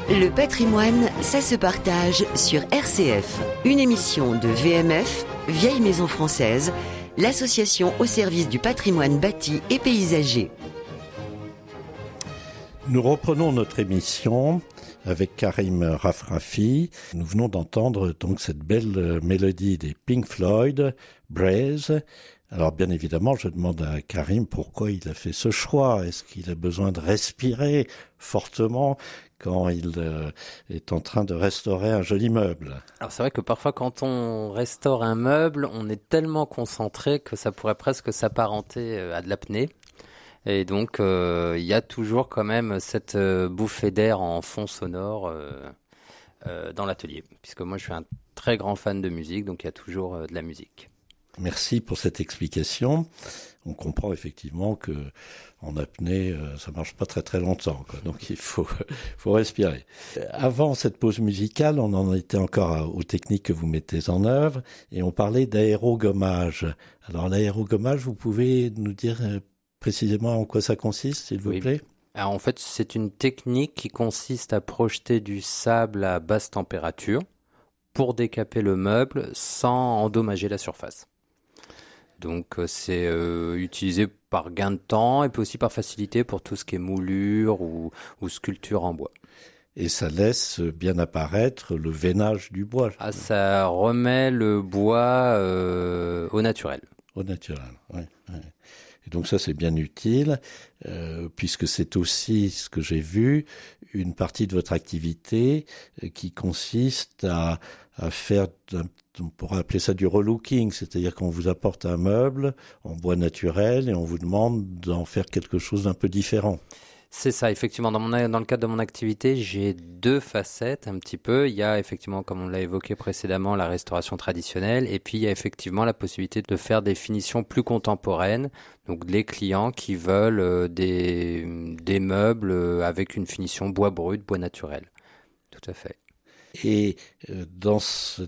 Le patrimoine, ça se partage sur RCF. Une émission de VMF, Vieille Maison Française, l'association au service du patrimoine bâti et paysager. Nous reprenons notre émission avec Karim Rafrafi. Nous venons d'entendre donc cette belle mélodie des Pink Floyd, Breathe. Alors bien évidemment, je demande à Karim pourquoi il a fait ce choix. Est-ce qu'il a besoin de respirer fortement quand il est en train de restaurer un joli meuble? Alors c'est vrai que parfois quand on restaure un meuble, on est tellement concentré que ça pourrait presque s'apparenter à de l'apnée. Et donc il y a toujours quand même cette bouffée d'air en fond sonore dans l'atelier. Puisque moi je suis un très grand fan de musique, donc il y a toujours de la musique. Merci pour cette explication. On comprend effectivement que en apnée, ça marche pas très très longtemps, quoi. Donc il faut respirer. Avant cette pause musicale, on en était encore aux techniques que vous mettez en œuvre et on parlait d'aérogommage. Alors l'aérogommage, vous pouvez nous dire précisément en quoi ça consiste, s'il vous plaît? Alors, en fait, c'est une technique qui consiste à projeter du sable à basse température pour décaper le meuble sans endommager la surface. Donc c'est utilisé par gain de temps et puis aussi par facilité pour tout ce qui est moulure ou sculpture en bois. Et ça laisse bien apparaître le veinage du bois. Ah, ça remet le bois au naturel. Au naturel, oui. Et donc ça c'est bien utile, puisque c'est aussi ce que j'ai vu, une partie de votre activité qui consiste à faire, on pourrait appeler ça du relooking, c'est-à-dire qu'on vous apporte un meuble en bois naturel et on vous demande d'en faire quelque chose d'un peu différent. C'est ça, effectivement. Dans le cadre de mon activité, j'ai deux facettes un petit peu. Il y a effectivement, comme on l'a évoqué précédemment, la restauration traditionnelle. Et puis, il y a effectivement la possibilité de faire des finitions plus contemporaines. Donc, les clients qui veulent des meubles avec une finition bois brut, bois naturel. Tout à fait. Et dans cette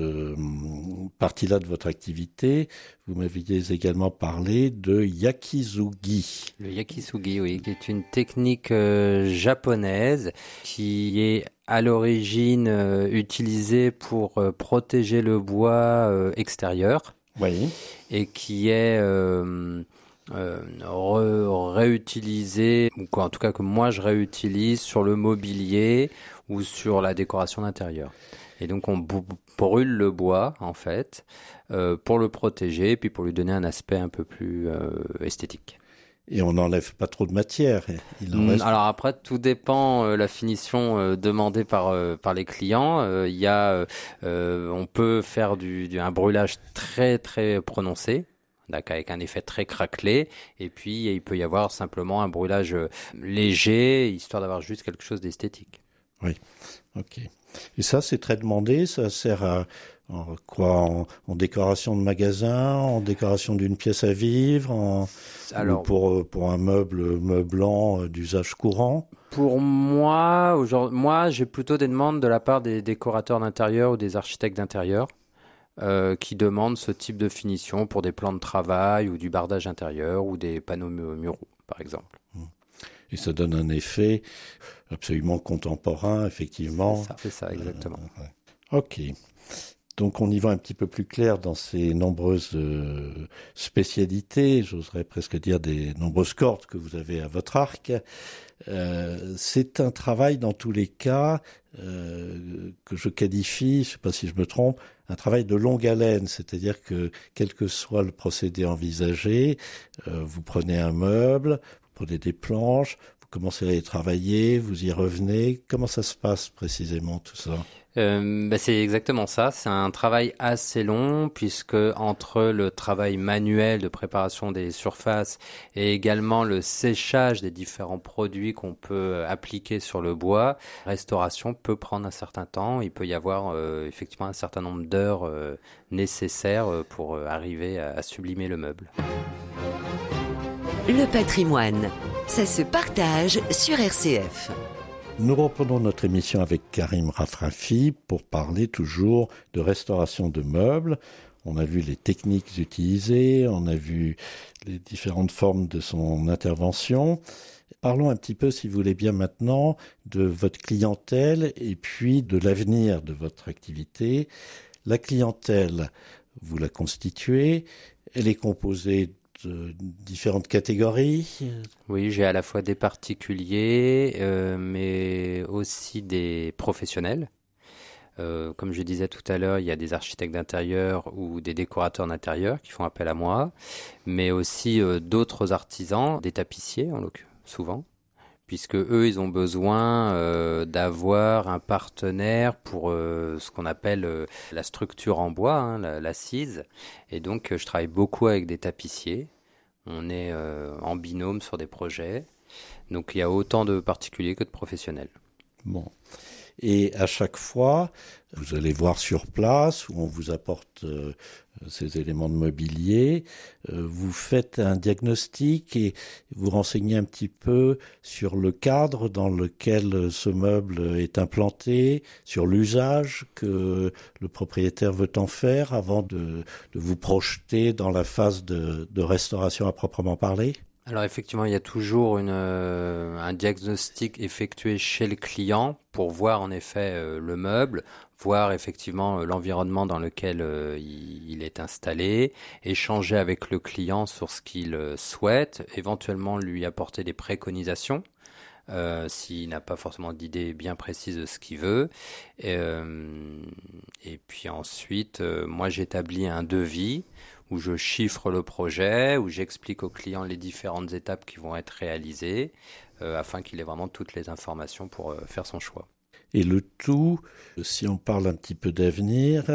partie-là de votre activité, vous m'aviez également parlé de yakizugi. Le yakizugi, oui, qui est une technique japonaise qui est à l'origine utilisée pour protéger le bois extérieur. Oui. Et qui est réutilisé, ou en tout cas que moi je réutilise sur le mobilier ou sur la décoration d'intérieur. Et donc on brûle le bois en fait pour le protéger et puis pour lui donner un aspect un peu plus esthétique. Et on n'enlève pas trop de matière. Alors après, tout dépend la finition demandée par les clients. On peut faire un brûlage très très prononcé, avec un effet très craquelé, et puis il peut y avoir simplement un brûlage léger, histoire d'avoir juste quelque chose d'esthétique. Oui, ok. Et ça, c'est très demandé, ça sert à quoi, en décoration de magasin, en décoration d'une pièce à vivre, ou pour un meublant d'usage courant? Pour moi, j'ai plutôt des demandes de la part des décorateurs d'intérieur ou des architectes d'intérieur qui demandent ce type de finition pour des plans de travail ou du bardage intérieur ou des panneaux muraux, par exemple. Et ça donne un effet absolument contemporain, effectivement. C'est ça, exactement. Ok. Donc on y va un petit peu plus clair dans ces nombreuses spécialités, j'oserais presque dire des nombreuses cordes que vous avez à votre arc. C'est un travail dans tous les cas que je qualifie, je ne sais pas si je me trompe, un travail de longue haleine, c'est-à-dire que quel que soit le procédé envisagé, vous prenez un meuble, vous prenez des planches, vous commencez à les travailler, vous y revenez. Comment ça se passe précisément tout ça ? C'est exactement ça. C'est un travail assez long puisque entre le travail manuel de préparation des surfaces et également le séchage des différents produits qu'on peut appliquer sur le bois, la restauration peut prendre un certain temps. Il peut y avoir effectivement un certain nombre d'heures nécessaires pour arriver à sublimer le meuble. Le patrimoine, ça se partage sur RCF. Nous reprenons notre émission avec Karim Rafrafi pour parler toujours de restauration de meubles. On a vu les techniques utilisées, on a vu les différentes formes de son intervention. Parlons un petit peu, si vous voulez bien maintenant, de votre clientèle et puis de l'avenir de votre activité. La clientèle, vous la constituez, elle est composée de différentes catégories. Oui, j'ai à la fois des particuliers, mais aussi des professionnels. Comme je disais tout à l'heure, il y a des architectes d'intérieur ou des décorateurs d'intérieur qui font appel à moi, mais aussi d'autres artisans, des tapissiers en l'occurrence, souvent, puisque eux, ils ont besoin d'avoir un partenaire pour ce qu'on appelle la structure en bois, hein, l'assise. Et donc, je travaille beaucoup avec des tapissiers. On est en binôme sur des projets. Donc, il y a autant de particuliers que de professionnels. Bon. Et à chaque fois, vous allez voir sur place où on vous apporte ces éléments de mobilier, vous faites un diagnostic et vous renseignez un petit peu sur le cadre dans lequel ce meuble est implanté, sur l'usage que le propriétaire veut en faire avant de vous projeter dans la phase de restauration à proprement parler. Alors effectivement, il y a toujours un diagnostic effectué chez le client pour voir en effet le meuble, voir effectivement l'environnement dans lequel il est installé, échanger avec le client sur ce qu'il souhaite, éventuellement lui apporter des préconisations. S'il n'a pas forcément d'idée bien précise de ce qu'il veut. Et puis ensuite, moi j'établis un devis où je chiffre le projet, où j'explique au client les différentes étapes qui vont être réalisées, afin qu'il ait vraiment toutes les informations pour faire son choix. Et le tout, si on parle un petit peu d'avenir,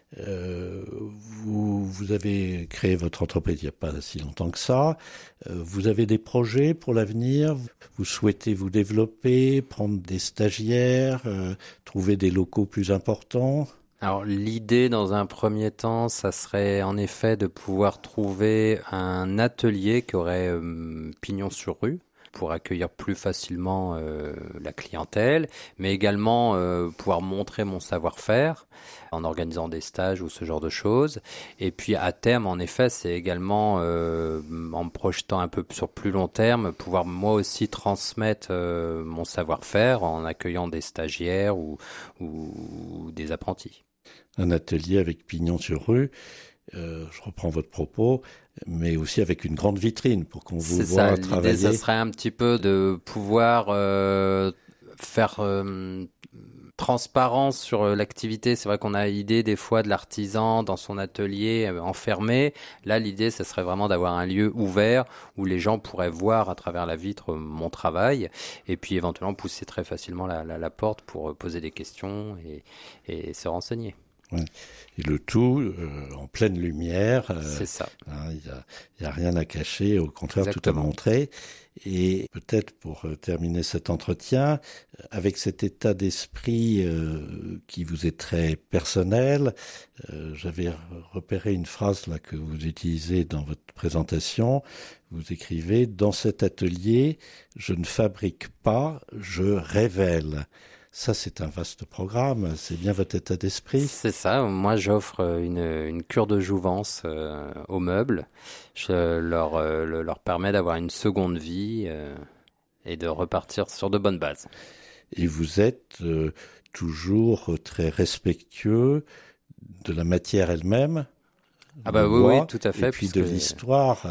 vous avez créé votre entreprise il n'y a pas si longtemps que ça. Vous avez des projets pour l'avenir? Vous souhaitez vous développer, prendre des stagiaires, trouver des locaux plus importants? Alors l'idée dans un premier temps, ça serait en effet de pouvoir trouver un atelier qui aurait pignon sur rue pour accueillir plus facilement la clientèle, mais également pouvoir montrer mon savoir-faire en organisant des stages ou ce genre de choses. Et puis à terme, en effet, c'est également, en me projetant un peu sur plus long terme, pouvoir moi aussi transmettre mon savoir-faire en accueillant des stagiaires ou des apprentis. Un atelier avec pignon sur rue, je reprends votre propos, mais aussi avec une grande vitrine pour qu'on vous voit travailler. L'idée, ça serait un petit peu de pouvoir faire transparence sur l'activité. C'est vrai qu'on a l'idée des fois de l'artisan dans son atelier enfermé. Là, l'idée, ça serait vraiment d'avoir un lieu ouvert où les gens pourraient voir à travers la vitre mon travail et puis éventuellement pousser très facilement la porte pour poser des questions et se renseigner. Ouais. Et le tout en pleine lumière. C'est ça. Il y a rien à cacher, au contraire, Exactement. tout à montrer. Et peut-être pour terminer cet entretien, avec cet état d'esprit qui vous est très personnel, j'avais repéré une phrase là que vous utilisez dans votre présentation. Vous écrivez: dans cet atelier, je ne fabrique pas, je révèle. Ça, c'est un vaste programme. C'est bien votre état d'esprit? C'est ça. Moi, j'offre une cure de jouvence aux meubles. Je leur permets d'avoir une seconde vie et de repartir sur de bonnes bases. Et vous êtes toujours très respectueux de la matière elle-même? Ah bah oui, tout à fait. Et puis de l'histoire.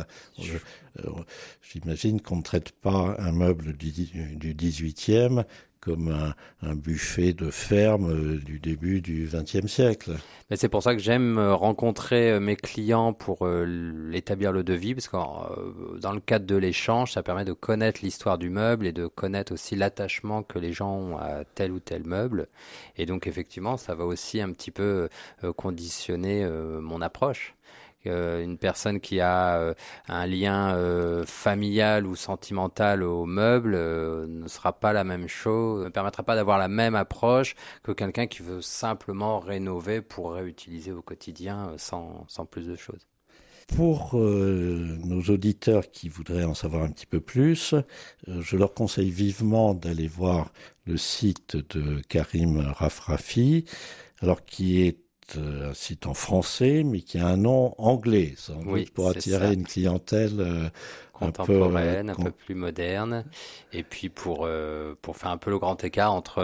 J'imagine qu'on ne traite pas un meuble du 18e comme un buffet de ferme du début du XXe siècle. Mais c'est pour ça que j'aime rencontrer mes clients pour établir le devis, parce que dans le cadre de l'échange, ça permet de connaître l'histoire du meuble et de connaître aussi l'attachement que les gens ont à tel ou tel meuble. Et donc effectivement, ça va aussi un petit peu conditionner mon approche. Une personne qui a un lien familial ou sentimental au meuble ne sera pas la même chose, ne permettra pas d'avoir la même approche que quelqu'un qui veut simplement rénover pour réutiliser au quotidien sans plus de choses. Pour nos auditeurs qui voudraient en savoir un petit peu plus, je leur conseille vivement d'aller voir le site de Karim Rafrafi, alors qui est un site en français, mais qui a un nom anglais, sans doute pour attirer une clientèle contemporaine, un peu plus moderne, et puis pour faire un peu le grand écart entre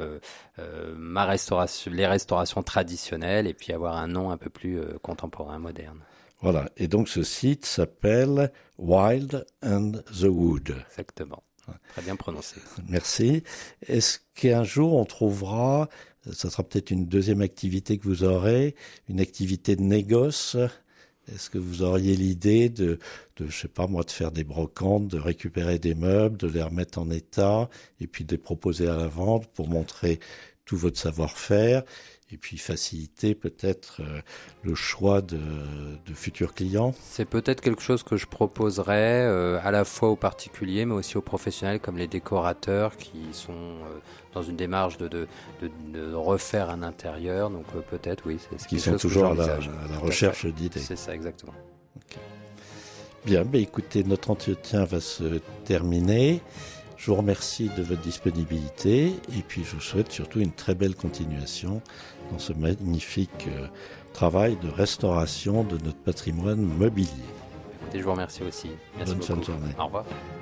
les restaurations traditionnelles et puis avoir un nom un peu plus contemporain, moderne. Voilà, et donc ce site s'appelle Wild and the Wood. Exactement, très bien prononcé. Merci. Est-ce qu'un jour on trouvera, ça sera peut-être une deuxième activité que vous aurez, une activité de négoce? Est-ce que vous auriez l'idée de, je sais pas moi, de faire des brocantes, de récupérer des meubles, de les remettre en état et puis de les proposer à la vente pour montrer tout votre savoir-faire et puis faciliter peut-être le choix de futurs clients? C'est peut-être quelque chose que je proposerais à la fois aux particuliers mais aussi aux professionnels comme les décorateurs qui sont dans une démarche de refaire un intérieur. Donc peut-être, oui, c'est qui quelque sont chose toujours que à la recherche d'idées. C'est ça, exactement. Okay. Bien, écoutez, notre entretien va se terminer. Je vous remercie de votre disponibilité et puis je vous souhaite surtout une très belle continuation dans ce magnifique travail de restauration de notre patrimoine mobilier. Et je vous remercie aussi. Merci Bonne beaucoup. fin de journée. Au revoir.